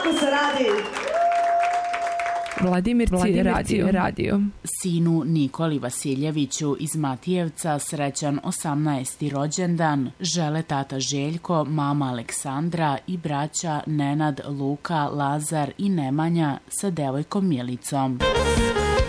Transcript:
Ovako se radi. Vladimirci radio. Sinu Nikoli Vasiljeviću iz Matijevca srećan 18. rođendan žele tata Željko, mama Aleksandra i braća Nenad, Luka, Lazar i Nemanja sa devojkom Milicom.